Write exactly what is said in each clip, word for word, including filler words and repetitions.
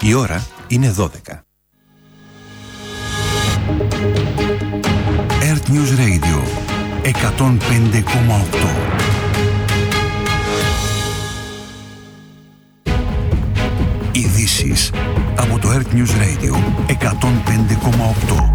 Η ώρα είναι δώδεκα. Earth News Radio εκατόν πέντε κόμμα οκτώ. Ειδήσεις από το Earth News Radio εκατόν πέντε κόμμα οκτώ.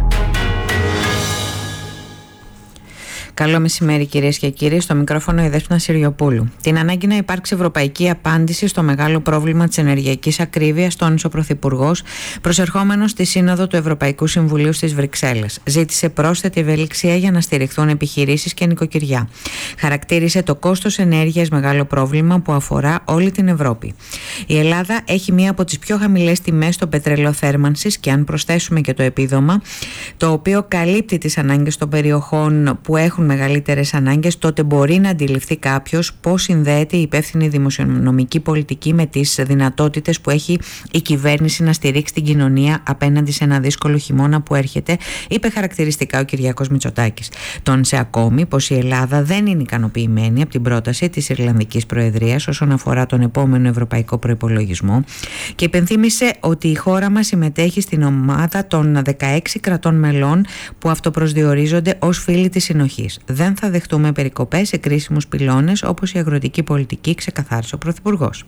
Καλό μεσημέρι, κυρίες και κύριοι. Στο μικρόφωνο η Δέσποινα Συριοπούλου. Την ανάγκη να υπάρξει ευρωπαϊκή απάντηση στο μεγάλο πρόβλημα της ενεργειακής ακρίβειας, τόνισε ο Πρωθυπουργός, προσερχόμενος στη Σύνοδο του Ευρωπαϊκού Συμβουλίου στις Βρυξέλλες. Ζήτησε πρόσθετη ευελιξία για να στηριχθούν επιχειρήσεις και νοικοκυριά. Χαρακτήρισε το κόστος ενέργειας μεγάλο πρόβλημα που αφορά όλη την Ευρώπη. Η Ελλάδα έχει μία από τις πιο χαμηλές τιμές στο πετρέλαιο θέρμανσης και αν προσθέσουμε και το επίδομα, το οποίο καλύπτει τις ανάγκες των περιοχών που έχουν μεγαλύτερες ανάγκες, τότε μπορεί να αντιληφθεί κάποιος πώς συνδέεται η υπεύθυνη δημοσιονομική πολιτική με τις δυνατότητες που έχει η κυβέρνηση να στηρίξει την κοινωνία απέναντι σε ένα δύσκολο χειμώνα που έρχεται, είπε χαρακτηριστικά ο Κυριάκος Μητσοτάκης. Τόνισε ακόμη πως η Ελλάδα δεν είναι ικανοποιημένη από την πρόταση της Ιρλανδικής Προεδρίας όσον αφορά τον επόμενο ευρωπαϊκό προϋπολογισμό και υπενθύμησε ότι η χώρα μας συμμετέχει στην ομάδα των δεκαέξι κρατών μελών που αυτοπροσδιορίζονται ως φίλοι της συνοχής. Δεν θα δεχτούμε περικοπές σε κρίσιμους πυλώνες όπως η αγροτική πολιτική, ξεκαθάρισε ο Πρωθυπουργός.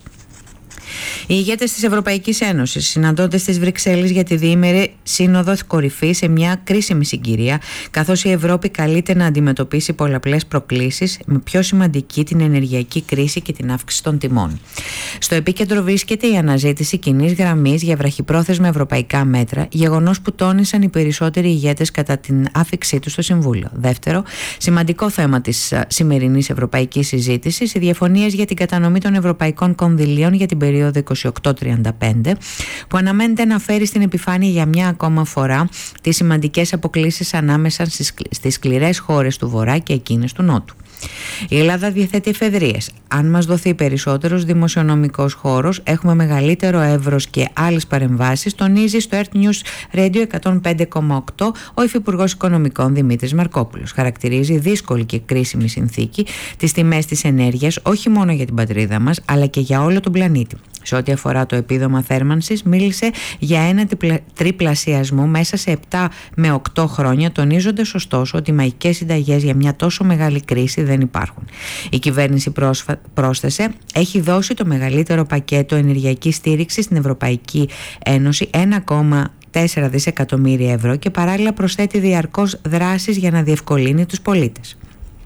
Οι ηγέτες της Ευρωπαϊκής Ένωσης συναντώνται στις Βρυξέλλες για τη διήμερη σύνοδο κορυφή σε μια κρίσιμη συγκυρία, καθώς η Ευρώπη καλείται να αντιμετωπίσει πολλαπλές προκλήσεις, με πιο σημαντική την ενεργειακή κρίση και την αύξηση των τιμών. Στο επίκεντρο βρίσκεται η αναζήτηση κοινής γραμμής για βραχυπρόθεσμα ευρωπαϊκά μέτρα, γεγονός που τόνισαν οι περισσότεροι ηγέτες κατά την άφιξή του στο Συμβούλιο. Δεύτερο, σημαντικό θέμα της σημερινής ευρωπαϊκής συζήτησης, οι διαφωνίες για την κατανομή των ευρωπαϊκών κονδυλίων για την περίοδο είκοσι οκτώ τριάντα πέντε, που αναμένεται να φέρει στην επιφάνεια για μια ακόμα φορά τις σημαντικές αποκλίσεις ανάμεσα στις σκληρές χώρες του Βορρά και εκείνες του Νότου. Η Ελλάδα διαθέτει εφεδρείες. Αν μας δοθεί περισσότερος δημοσιονομικός χώρος, έχουμε μεγαλύτερο εύρος και άλλες παρεμβάσεις, τονίζει στο Earth News Radio εκατόν πέντε κόμμα οκτώ ο Υφυπουργός Οικονομικών Δημήτρης Μαρκόπουλος. Χαρακτηρίζει δύσκολη και κρίσιμη συνθήκη τις τιμές της ενέργειας, όχι μόνο για την πατρίδα μας, αλλά και για όλο τον πλανήτη. Σε ό,τι αφορά το επίδομα θέρμανσης, μίλησε για ένα τριπλασιασμό μέσα σε επτά με οκτώ χρόνια, τονίζοντας ωστόσο ότι μαγικές συνταγές για μια τόσο μεγάλη κρίση δεν υπάρχουν. Η κυβέρνηση πρόσφα... πρόσθεσε, έχει δώσει το μεγαλύτερο πακέτο ενεργειακής στήριξης στην Ευρωπαϊκή Ένωση, ένα κόμμα τέσσερα δισεκατομμύρια ευρώ, και παράλληλα προσθέτει διαρκώς δράσεις για να διευκολύνει τους πολίτες.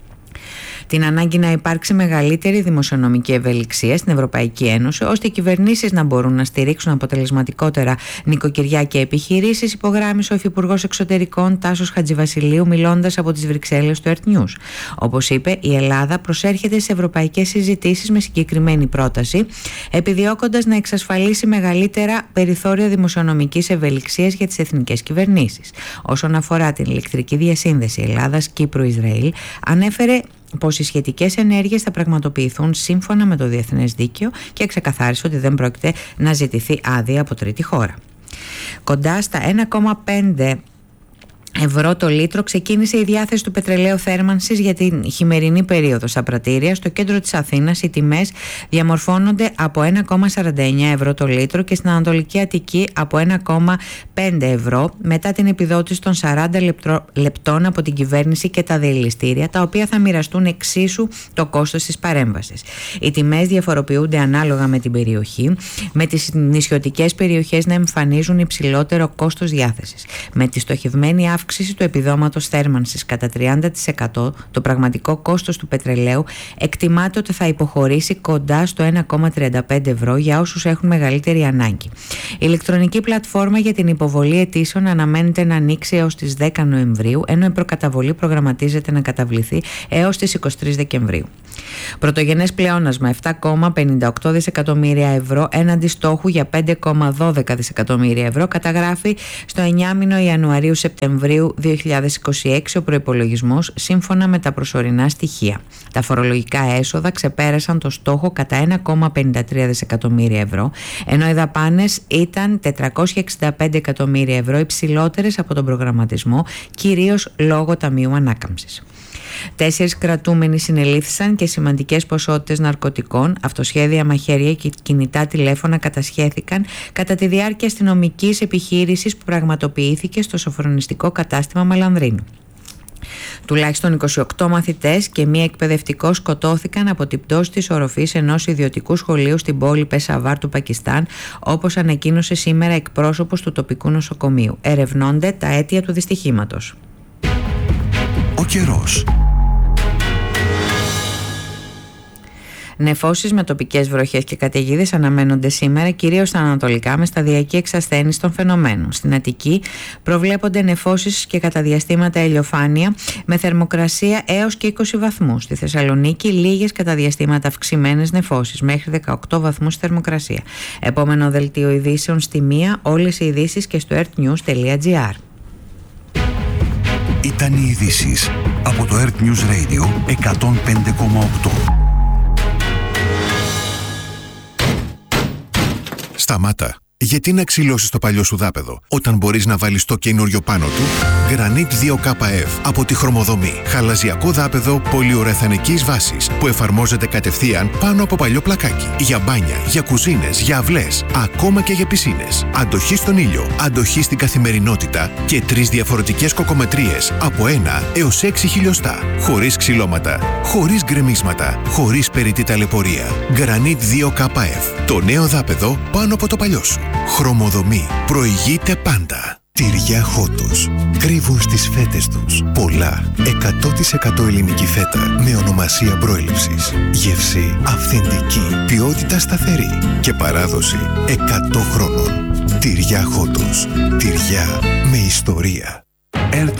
Την ανάγκη να υπάρξει μεγαλύτερη δημοσιονομική ευελιξία στην Ευρωπαϊκή Ένωση, ώστε οι κυβερνήσεις να μπορούν να στηρίξουν αποτελεσματικότερα νοικοκυριά και επιχειρήσεις, υπογράμμισε ο Υφυπουργός Εξωτερικών Τάσος Χατζηβασιλείου, μιλώντας από τις Βρυξέλλες του Earth News. Όπως είπε, η Ελλάδα προσέρχεται σε ευρωπαϊκές συζητήσεις με συγκεκριμένη πρόταση, επιδιώκοντας να εξασφαλίσει μεγαλύτερα περιθώρια δημοσιονομικής ευελιξίας για τις εθνικές κυβερνήσεις. Όσον αφορά την ηλεκτρική διασύνδεση Ελλάδας-Κύπρου-Ισραήλ, ανέφερε πως οι σχετικές ενέργειες θα πραγματοποιηθούν σύμφωνα με το διεθνές δίκαιο και ξεκαθάρισε ότι δεν πρόκειται να ζητηθεί άδεια από τρίτη χώρα. Κοντά στα ένα κόμμα πέντε ευρώ το λίτρο ξεκίνησε η διάθεση του πετρελαίου θέρμανσης για την χειμερινή περίοδο. Στα πρατήρια στο κέντρο της Αθήνας οι τιμές διαμορφώνονται από ένα κόμμα σαράντα εννέα ευρώ το λίτρο και στην Ανατολική Αττική από ένα κόμμα πέντε ευρώ, μετά την επιδότηση των σαράντα λεπτών από την κυβέρνηση και τα διελιστήρια, τα οποία θα μοιραστούν εξίσου το κόστος της παρέμβασης. Οι τιμές διαφοροποιούνται ανάλογα με την περιοχή, με τις νησιωτικές περιοχές να εμφανίζουν υψηλότερο κόστος διάθεσης. Με τη στοχευμένη αύξηση του επιδόματος θέρμανσης κατά τριάντα τοις εκατό, το πραγματικό κόστος του πετρελαίου εκτιμάται ότι θα υποχωρήσει κοντά στο ένα κόμμα τριάντα πέντε ευρώ για όσους έχουν μεγαλύτερη ανάγκη. Η ηλεκτρονική πλατφόρμα για την υποβολή αιτήσεων αναμένεται να ανοίξει έως τις δέκα Νοεμβρίου, ενώ η προκαταβολή προγραμματίζεται να καταβληθεί έως τις είκοσι τρεις Δεκεμβρίου. Πρωτογενές πλεόνασμα επτά κόμμα πενήντα οκτώ δισεκατομμύρια ευρώ έναντι στόχου για πέντε κόμμα δώδεκα δισεκατομμύρια ευρώ καταγράφει στο εννιάμηνο Ιανουαρίου-Σεπτεμβρίου δύο χιλιάδες είκοσι έξι ο προϋπολογισμός, σύμφωνα με τα προσωρινά στοιχεία. Τα φορολογικά έσοδα ξεπέρασαν το στόχο κατά ένα κόμμα πενήντα τρία δισεκατομμύρια ευρώ, ενώ οι δαπάνες ήταν τετρακόσια εξήντα πέντε εκατομμύρια ευρώ υψηλότερες από τον προγραμματισμό, κυρίως λόγω Ταμείου Ανάκαμψης. Τέσσερις κρατούμενοι συνελήφθησαν και σημαντικές ποσότητες ναρκωτικών, αυτοσχέδια μαχαίρια και κινητά τηλέφωνα κατασχέθηκαν κατά τη διάρκεια αστυνομικής επιχείρησης που πραγματοποιήθηκε στο σοφρονιστικό κατάστημα Μαλανδρίνου. Τουλάχιστον είκοσι οκτώ μαθητές και μία εκπαιδευτικός σκοτώθηκαν από την πτώση της οροφής ενός ιδιωτικού σχολείου στην πόλη Πεσαβάρ του Πακιστάν, όπως ανακοίνωσε σήμερα εκπρόσωπος του τοπικού νοσοκομείου. Ερευνώνται τα αίτια του δυστυχήματος. Ο καιρός. Νεφώσεις με τοπικές βροχές και καταιγίδες αναμένονται σήμερα, κυρίως στα ανατολικά, με σταδιακή εξασθένιση των φαινομένων. Στην Αττική προβλέπονται νεφώσεις και κατά διαστήματα ηλιοφάνεια με θερμοκρασία έως και είκοσι βαθμούς. Στη Θεσσαλονίκη λίγες κατά διαστήματα αυξημένες νεφώσεις, μέχρι δεκαοκτώ βαθμούς θερμοκρασία. Επόμενο δελτίο ειδήσεων στη μία, όλες οι ειδήσεις και στο earthnews τελεία gr. Ήταν οι ειδήσεις από το Earth News Radio εκατόν πέντε κόμμα οκτώ. Σταμάτα. Γιατί να ξυλώσεις το παλιό σου δάπεδο όταν μπορείς να βάλεις το καινούριο πάνω του? Granit δύο κέι εφ από τη Χρωμοδομή. Χαλαζιακό δάπεδο πολυουρεθανικής βάσης που εφαρμόζεται κατευθείαν πάνω από παλιό πλακάκι. Για μπάνια, για κουζίνες, για αυλές, ακόμα και για πισίνες. Αντοχή στον ήλιο, αντοχή στην καθημερινότητα και τρεις διαφορετικές κοκομετρίες από ένα έως έξι χιλιοστά. Χωρίς ξυλώματα, χωρίς γκρεμίσματα, χωρίς περιττή ταλαιπωρία. Granit δύο κέι εφ. Το νέο δάπεδο πάνω από το παλιό σου. Χρωμοδομή. Προηγείται πάντα. Τυριά Χότος. Κρύβουν στις φέτες τους πολλά εκατό τοις εκατό ελληνική φέτα με ονομασία προέλευσης. Γεύση αυθεντική, ποιότητα σταθερή και παράδοση εκατό χρόνων. Τυριά Χότος. Τυριά με ιστορία.